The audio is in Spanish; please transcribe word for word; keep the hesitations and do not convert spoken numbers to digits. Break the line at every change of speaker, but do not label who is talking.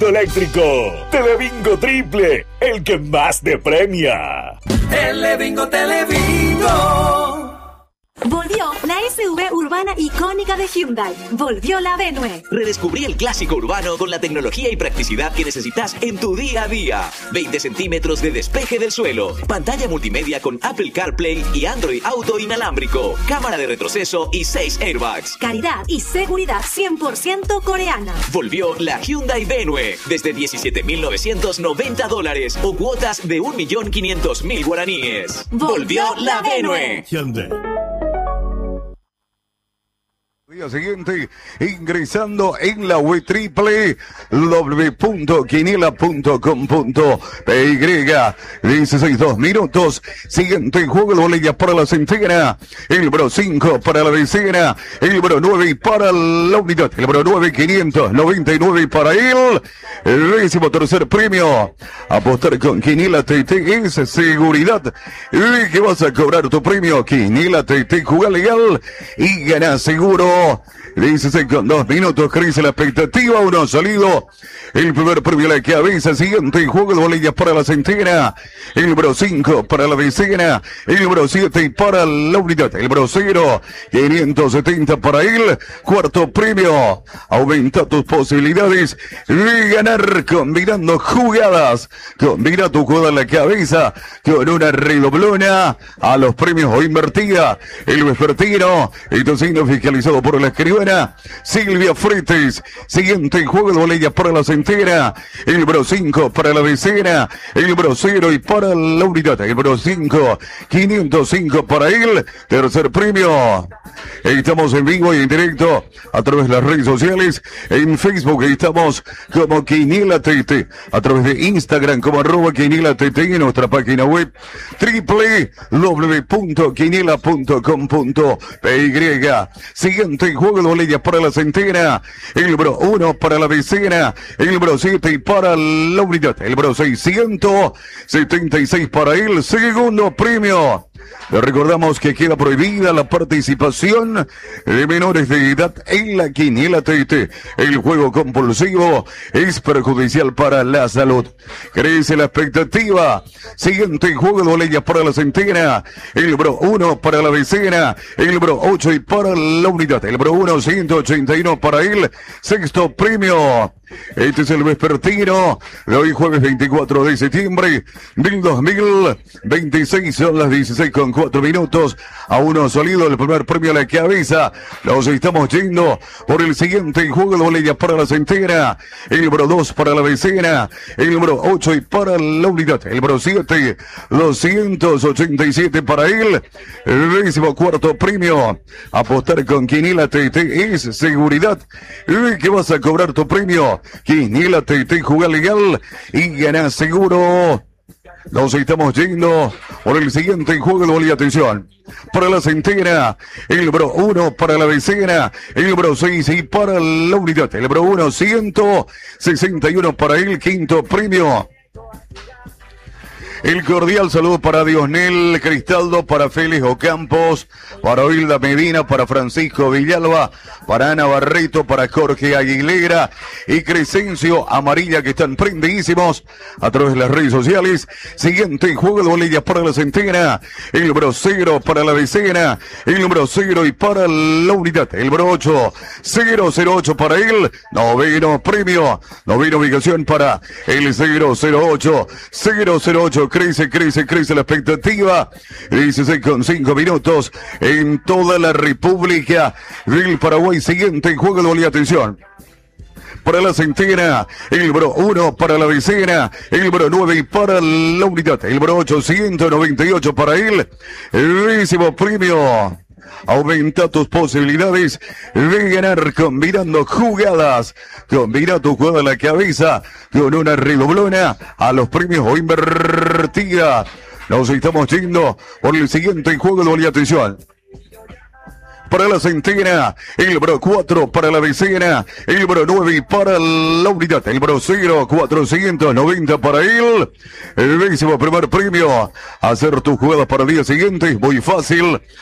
eléctrico. Telebingo triple, el que más te premia.
Telebingo, Telebingo.
Volvió la S U V urbana icónica de Hyundai. Volvió la Venue.
Redescubrí el clásico urbano con la tecnología y practicidad que necesitas en tu día a día. veinte centímetros de despeje del suelo. Pantalla multimedia con Apple CarPlay y Android Auto inalámbrico. Cámara de retroceso y seis airbags.
Calidad y seguridad cien por ciento coreana.
Volvió la Hyundai Venue. Desde diecisiete mil novecientos noventa dólares o cuotas de un millón quinientos mil guaraníes.
Volvió la Venue.
Hyundai.
Día siguiente, ingresando en la web triple w punto quiniela punto com punto p y, dieciséis dos minutos, siguiente juego de bolilla para la centena, el bro cinco para la decena, el bro nueve para la unidad, el bro nueve quinientos noventa y nueve para él, el décimo tercer premio, apostar con Quiniela T T es seguridad, y que vas a cobrar tu premio, Quiniela T T, juega legal y gana seguro. dieciséis con dos minutos, crece la expectativa, uno salido, el primer premio a la cabeza, siguiente juego de bolillas para la centena, el bro cinco para la decena, el bro siete para la unidad, el bro cero, quinientos setenta para él, cuarto premio, aumenta tus posibilidades de ganar combinando jugadas, combina tu jugada en la cabeza con una redoblona a los premios o invertida, el vespertino, esto signo fiscalizado por la escribana Silvia Fretes, siguiente juego de bolillas para la centena, el bro cinco para la decena, el bro cero y para la unidad, el bro cinco, quinientos cinco para él, tercer premio. Estamos en vivo y en directo a través de las redes sociales, en Facebook estamos como Quiniela T T, a través de Instagram como arroba Quiniela T T y en nuestra página web w w w punto quiniela punto com punto p y. Siguiente juego de bolillas para la centena, el bro uno para la decena, el bro siete y para la unidad, el bro seiscientos setenta y seis para el segundo premio. Le recordamos que queda prohibida la participación de menores de edad en la Quiniela T T. El juego compulsivo es perjudicial para la salud. Crece la expectativa. Siguiente juego de bolillas para la centena. El bro uno para la decena. El bro ocho y para la unidad. El bro uno, ciento ochenta y uno para el sexto premio. Este es el vespertino de hoy jueves veinticuatro de septiembre del dos mil veintiséis, son las dieciséis con cuatro minutos, a uno salido el primer premio a la cabeza. Nos estamos yendo por el siguiente juego de bolillas para la centena, el bro dos para la decena, el bro ocho y para la unidad, el bro siete, doscientos ochenta y siete para él, el décimo cuarto premio. Apostar con Quiniela T T es seguridad, y que vas a cobrar tu premio. Quiniela T T, juega legal y gana seguro. Nos estamos yendo por el siguiente juego de bolilla. Atención, para la centena, el bro uno para la decena, el bro seis y para la unidad, el bro uno, ciento sesenta y uno para el quinto premio. El cordial saludo para Diosnel Cristaldo, para Félix Ocampos, para Hilda Medina, para Francisco Villalba, para Ana Barreto, para Jorge Aguilera y Crescencio Amarilla, que están prendidísimos a través de las redes sociales. Siguiente juego de bolillas para la centena, el bro cero para la decena, el bro cero y para la unidad, el bro ocho, cero cero ocho para él, noveno premio, novena ubicación para el cero cero ocho, cero cero ocho. Crece, crece, crece la expectativa. dieciséis con cinco minutos en toda la República del Paraguay. Siguiente juego de bolilla. Atención. Para la centena, el bro uno para la decena, el bro nueve y para la unidad, el bro ocho, ciento noventa y ocho para él, el décimo premio. Aumenta tus posibilidades de ganar combinando jugadas. Combina tu jugada en la cabeza con una redoblona a los premios o invertida. Nos estamos yendo por el siguiente juego de bolilla. Atención. Para la centena, el bro cuatro para la decena, el bro nueve y para la unidad, el bro cero, cuatrocientos noventa para él, el décimo primer premio. Hacer tu jugada para el día siguiente es muy fácil.